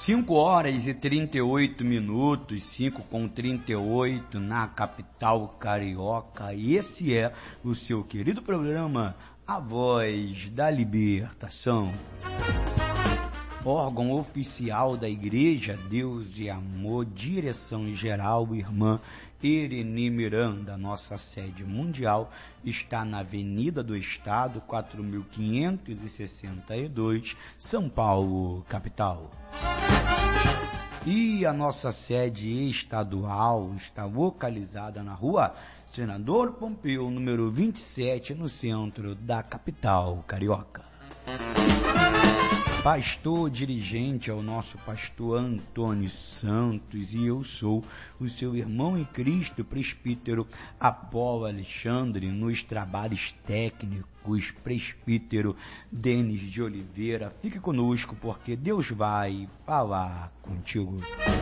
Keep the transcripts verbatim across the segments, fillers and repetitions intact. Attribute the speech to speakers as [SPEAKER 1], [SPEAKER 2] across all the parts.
[SPEAKER 1] cinco horas e trinta e oito minutos, cinco com trinta e oito na capital carioca. E esse é o seu querido programa A Voz da Libertação. Órgão oficial da Igreja Deus e Amor, direção geral, irmã Irene Miranda. Nossa sede mundial está na Avenida do Estado, quatro mil quinhentos e sessenta e dois, São Paulo, capital. E a nossa sede estadual está localizada na rua Senador Pompeu, número vinte e sete, no centro da capital carioca. Pastor dirigente é o nosso pastor Antônio Santos e eu sou o seu irmão em Cristo, presbítero Apolo Alexandre, nos trabalhos técnicos, presbítero Denis de Oliveira. Fique conosco porque Deus vai falar contigo.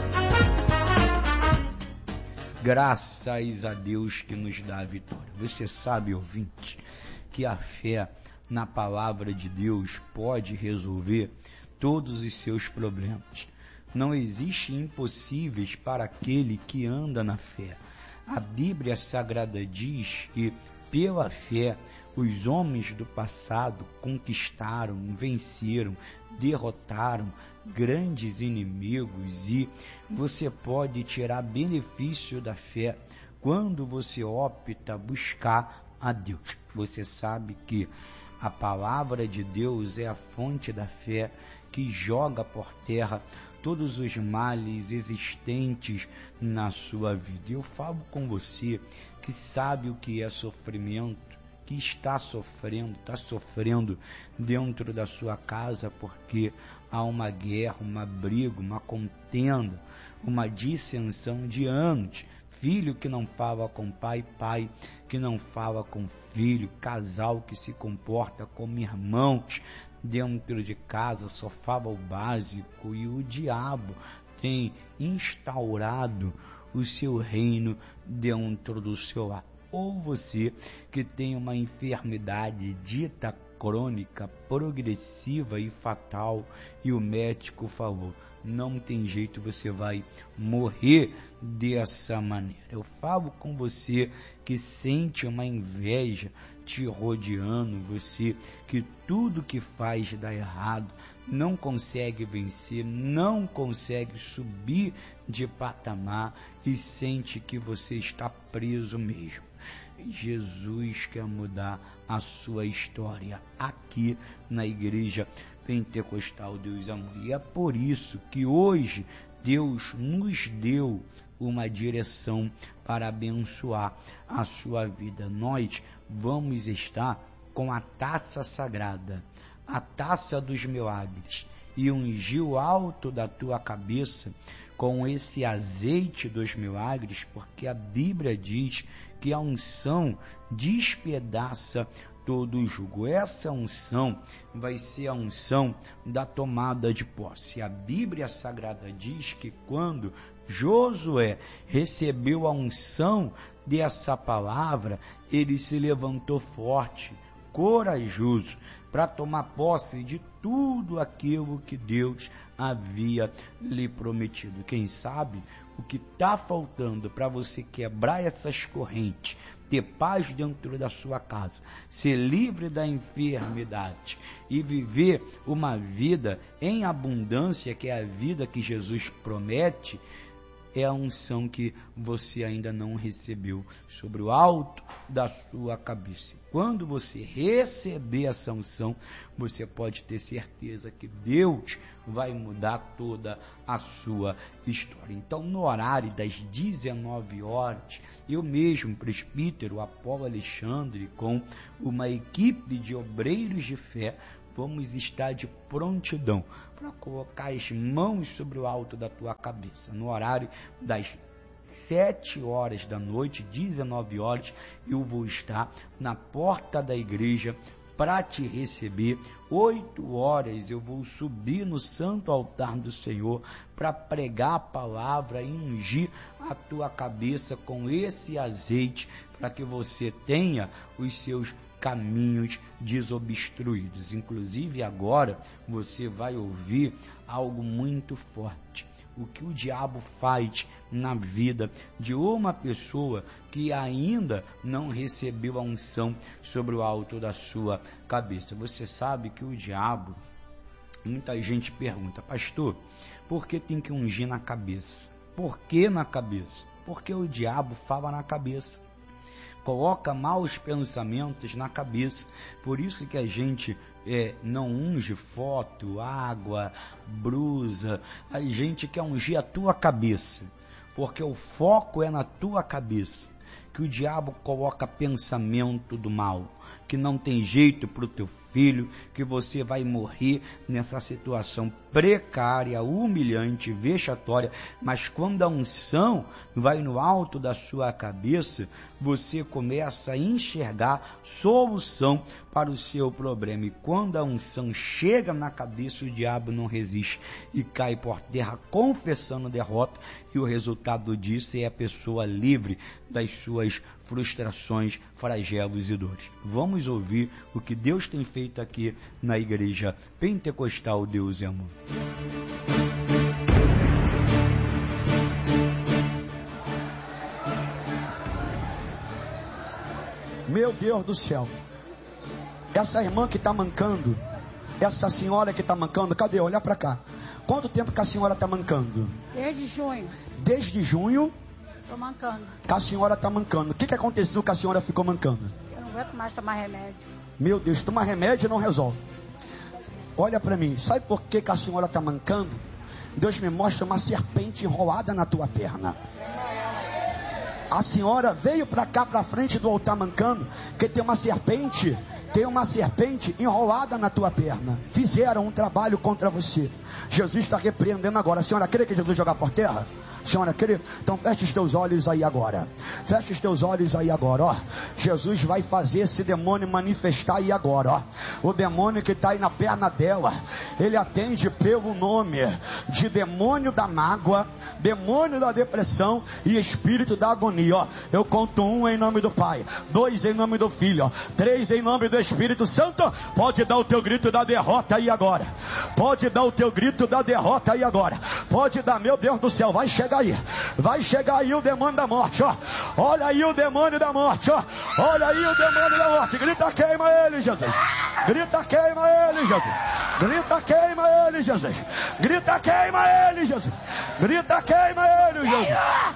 [SPEAKER 1] Graças a Deus que nos dá a vitória. Você sabe, ouvinte, que a fé na palavra de Deus pode resolver todos os seus problemas. Não existe impossíveis para aquele que anda na fé. A Bíblia Sagrada diz que, pela fé, os homens do passado conquistaram, venceram, derrotaram grandes inimigos, e você pode tirar benefício da fé quando você opta buscar a Deus. Você sabe que a palavra de Deus é a fonte da fé que joga por terra todos os males existentes na sua vida. Eu falo com você que sabe o que é sofrimento, que está sofrendo, está sofrendo dentro da sua casa porque há uma guerra, uma briga, uma contenda, uma dissensão de anos. Filho que não fala com pai, pai que não fala com filho, casal que se comporta como irmãos dentro de casa, só fala o básico, e o diabo tem instaurado o seu reino dentro do seu lar. Ou você que tem uma enfermidade dita crônica, progressiva e fatal, e o médico falou, não tem jeito, você vai morrer dessa maneira. Eu falo com você que sente uma inveja te rodeando, você que tudo que faz dá errado, não consegue vencer, não consegue subir de patamar e sente que você está preso mesmo. Jesus quer mudar a sua história aqui na Igreja Pentecostal Deus e Amor. E é por isso que hoje Deus nos deu uma direção para abençoar a sua vida. Nós vamos estar com a taça sagrada, a taça dos milagres, e ungir o alto da tua cabeça com esse azeite dos milagres, porque a Bíblia diz que a unção despedaça todo o jugo. Essa unção vai ser a unção da tomada de posse. A Bíblia Sagrada diz que quando Josué recebeu a unção dessa palavra, ele se levantou forte, corajoso, para tomar posse de tudo aquilo que Deus havia lhe prometido. Quem sabe o que está faltando para você quebrar essas correntes, ter paz dentro da sua casa, ser livre da enfermidade e viver uma vida em abundância, que é a vida que Jesus promete, é a unção que você ainda não recebeu sobre o alto da sua cabeça. Quando você receber essa unção, você pode ter certeza que Deus vai mudar toda a sua história. Então, no horário das dezenove horas, eu mesmo, presbítero Apolo Alexandre, com uma equipe de obreiros de fé, vamos estar de prontidão para colocar as mãos sobre o alto da tua cabeça. No horário das sete horas da noite, dezenove horas, eu vou estar na porta da igreja para te receber. Oito horas eu vou subir no santo altar do Senhor para pregar a palavra e ungir a tua cabeça com esse azeite, para que você tenha os seus caminhos desobstruídos. Inclusive agora você vai ouvir algo muito forte. O que o diabo faz na vida de uma pessoa que ainda não recebeu a unção sobre o alto da sua cabeça. Você sabe que o diabo, muita gente pergunta, pastor, por que tem que ungir na cabeça? Por que na cabeça? Porque o diabo fala na cabeça. Coloca maus pensamentos na cabeça. Por isso que a gente é, não unge foto, água, brusa. A gente quer ungir a tua cabeça, porque o foco é na tua cabeça. Que o diabo coloca pensamento do mal, que não tem jeito para o teu filho, que você vai morrer nessa situação precária, humilhante, vexatória, mas quando a unção vai no alto da sua cabeça, você começa a enxergar solução para o seu problema. E quando a unção chega na cabeça, o diabo não resiste e cai por terra confessando derrota, e o resultado disso é a pessoa livre das suas frustrações, flagelos e dores. Vamos ouvir o que Deus tem feito aqui na Igreja Pentecostal Deus e Amor.
[SPEAKER 2] Meu Deus do céu, essa irmã que está mancando, essa senhora que está mancando, cadê? Olha para cá. Quanto tempo que a senhora está mancando?
[SPEAKER 3] Desde junho.
[SPEAKER 2] Desde junho?
[SPEAKER 3] Estou mancando.
[SPEAKER 2] Que a senhora está mancando. O que, que aconteceu que a senhora ficou mancando?
[SPEAKER 3] Eu não aguento mais tomar remédio.
[SPEAKER 2] Meu Deus, tomar remédio não resolve. Olha para mim, sabe por que, que a senhora está mancando? Deus me mostra uma serpente enrolada na tua perna. A senhora veio para cá, para frente do altar mancando, que tem uma serpente, tem uma serpente enrolada na tua perna. Fizeram um trabalho contra você. Jesus está repreendendo agora. A senhora crê que Jesus jogar por terra? A senhora crê? Então feche os teus olhos aí agora. Feche os teus olhos aí agora, ó. Jesus vai fazer esse demônio manifestar aí agora, ó. O demônio que está aí na perna dela, ele atende pelo nome de demônio da mágoa, demônio da depressão e espírito da agonia, ó. Eu conto um em nome do Pai, dois em nome do Filho, ó. Três em nome do Espírito Santo. Pode dar o teu grito da derrota aí agora. Pode dar o teu grito da derrota aí agora. Pode dar, meu Deus do céu, vai chegar aí, vai chegar aí o demônio da morte, ó. Olha aí o demônio da morte, ó. Olha aí o demônio da morte. Grita, queima ele, Jesus. Grita, queima ele, Jesus. Grita, queima ele, Jesus. Grita, queima ele, Jesus. Grita, queima ele, Jesus.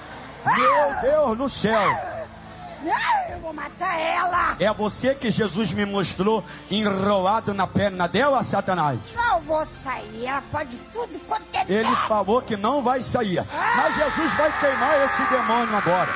[SPEAKER 2] Meu Deus do céu.
[SPEAKER 3] Eu vou matar ela.
[SPEAKER 2] É você que Jesus me mostrou enrolado na perna dela, Satanás?
[SPEAKER 3] Não vou sair, ela pode tudo quanto é.
[SPEAKER 2] Ele falou que não vai sair, mas Jesus vai queimar esse demônio agora.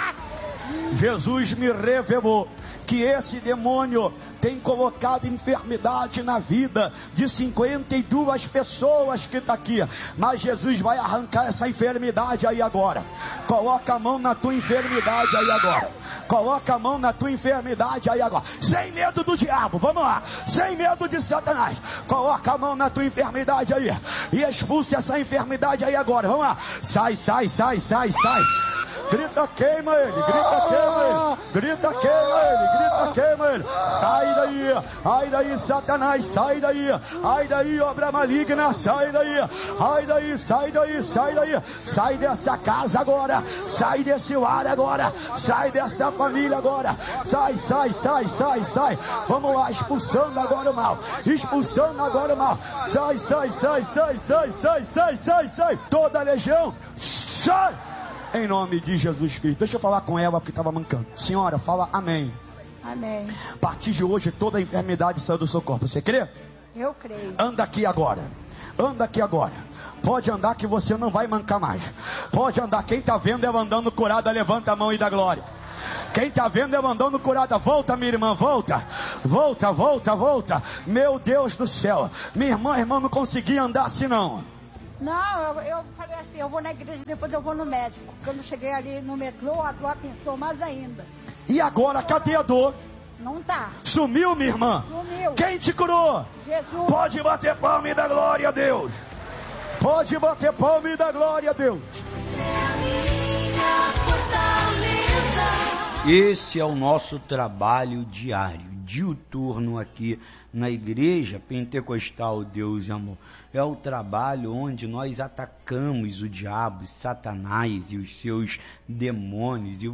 [SPEAKER 2] Jesus me revelou que esse demônio tem colocado enfermidade na vida de cinquenta e duas pessoas que está aqui, mas Jesus vai arrancar essa enfermidade aí agora. Coloca a mão na tua enfermidade aí agora. Coloca a mão na tua enfermidade aí agora. Sem medo do diabo, vamos lá. Sem medo de Satanás. Coloca a mão na tua enfermidade aí e expulse essa enfermidade aí agora. Vamos lá. Sai, sai, sai, sai, sai. Grita, queima ele, grita, queima ele, grita, queima ele, grita, queima ele. Sai daí, ai daí, Satanás, sai daí, ai daí, obra maligna, sai daí, ai daí, sai daí, sai daí, sai dessa casa agora, sai desse lar agora, sai dessa família agora, sai, sai, sai, sai, sai. Vamos lá, expulsando agora o mal, expulsando agora o mal, sai, sai, sai, sai, sai, sai, sai, sai, sai, toda a legião, sai. Em nome de Jesus Cristo. Deixa eu falar com ela porque estava mancando. Senhora, fala amém.
[SPEAKER 3] Amém.
[SPEAKER 2] A partir de hoje toda a enfermidade saiu do seu corpo. Você crê?
[SPEAKER 3] Eu creio.
[SPEAKER 2] Anda aqui agora. Anda aqui agora. Pode andar que você não vai mancar mais. Pode andar. Quem está vendo ela andando curada, levanta a mão e dá glória. Quem está vendo ela andando curada, volta, minha irmã, volta. Volta, volta, volta. Meu Deus do céu. Minha irmã, irmã, não conseguia andar assim não.
[SPEAKER 3] Não, eu, eu falei assim, eu vou na igreja, depois eu vou no médico. Quando eu cheguei ali no metrô, a dor apertou mais ainda.
[SPEAKER 2] E agora, cadê a dor?
[SPEAKER 3] Não tá.
[SPEAKER 2] Sumiu, minha irmã?
[SPEAKER 3] Sumiu.
[SPEAKER 2] Quem te curou?
[SPEAKER 3] Jesus.
[SPEAKER 2] Pode bater palma e dar glória a Deus. Pode bater palma e dar glória a Deus.
[SPEAKER 4] É a minha fortaleza.
[SPEAKER 1] Esse é o nosso trabalho diário, diuturno aqui na Igreja Pentecostal Deus e Amor. É o trabalho onde nós atacamos o diabo, Satanás e os seus demônios, e